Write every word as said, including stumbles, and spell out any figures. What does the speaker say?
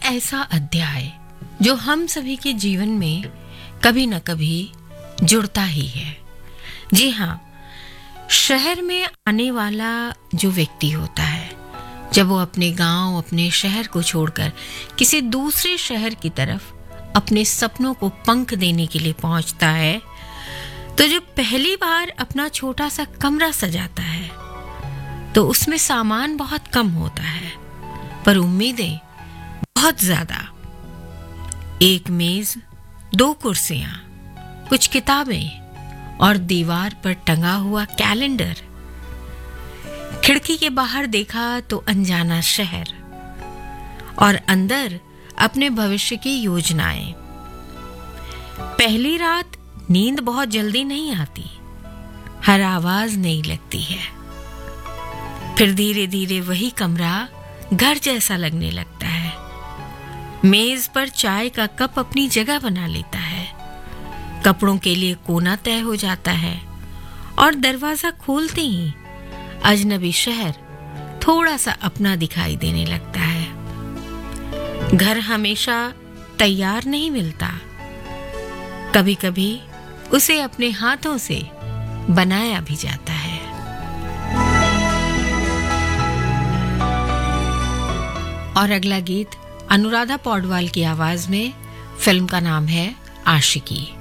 ऐसा अध्याय जो हम सभी के जीवन में कभी न कभी जुड़ता ही है। जी हाँ, शहर में आने वाला जो व्यक्ति होता है, जब वो अपने गांव, अपने शहर को छोड़कर किसी दूसरे शहर की तरफ अपने सपनों को पंख देने के लिए पहुंचता है, तो जब पहली बार अपना छोटा सा कमरा सजाता है तो उसमें सामान बहुत कम होता है, पर उम्मीदें बहुत ज्यादा। एक मेज, दो कुर्सियां, कुछ किताबें और दीवार पर टंगा हुआ कैलेंडर। खिड़की के बाहर देखा तो अनजाना शहर और अंदर अपने भविष्य की योजनाएं। पहली रात नींद बहुत जल्दी नहीं आती, हर आवाज नई लगती है। फिर धीरे धीरे वही कमरा घर जैसा लगने लगता है। मेज पर चाय का कप अपनी जगह बना लेता है, कपड़ों के लिए कोना तय हो जाता है और दरवाजा खोलते ही अजनबी शहर थोड़ा सा अपना दिखाई देने लगता है। घर हमेशा तैयार नहीं मिलता, कभी कभी उसे अपने हाथों से बनाया भी जाता है। और अगला गीत अनुराधा पौडवाल की आवाज में, फिल्म का नाम है आशिकी।